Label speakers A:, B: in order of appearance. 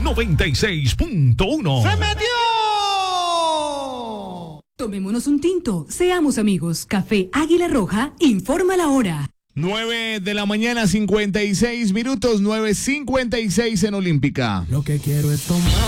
A: 96.1.
B: ¡Se metió!
C: Tomémonos un tinto, seamos amigos. Café Águila Roja informa la hora.
B: 9 de la mañana, 56 minutos, 9:56 en Olímpica.
D: Lo que quiero es tomar.